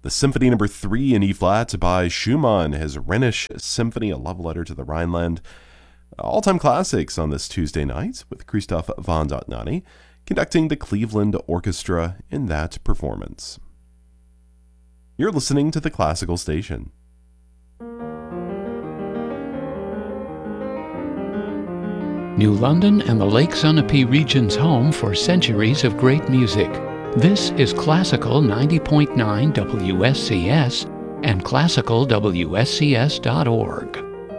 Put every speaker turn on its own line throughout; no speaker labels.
The Symphony No. 3 in E-flat by Schumann, his Rhenish Symphony, a love letter to the Rhineland. All-time classics on this Tuesday night with Christoph von Dohnanyi conducting the Cleveland Orchestra in that performance. You're listening to the Classical Station.
New London and the Lake Sunapee region's home for centuries of great music. This is Classical 90.9 WSCS and classicalwscs.org.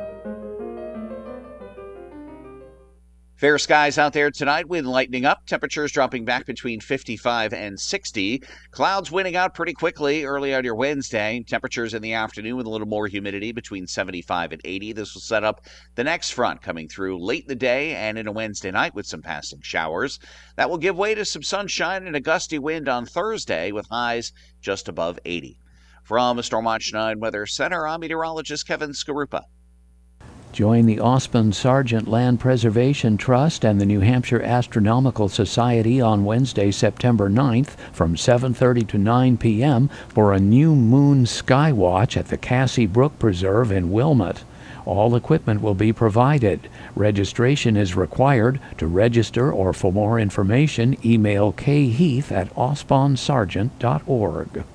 Fair skies out there tonight, wind lightening up, temperatures dropping back between 55 and 60. Clouds winning out pretty quickly early on your Wednesday. Temperatures in the afternoon with a little more humidity between 75 and 80. This will set up the next front coming through late in the day and into Wednesday night with some passing showers. That will give way to some sunshine and a gusty wind on Thursday with highs just above 80. From the Storm Watch 9 Weather Center, I'm meteorologist Kevin Skarupa.
Join the Osmond Sargent Land Preservation Trust and the New Hampshire Astronomical Society on Wednesday, September 9th from 7:30 to 9 p.m. for a new moon sky watch at the Cassie Brook Preserve in Wilmot. All equipment will be provided. Registration is required. To register or for more information, email kheath@osmondsargent.org.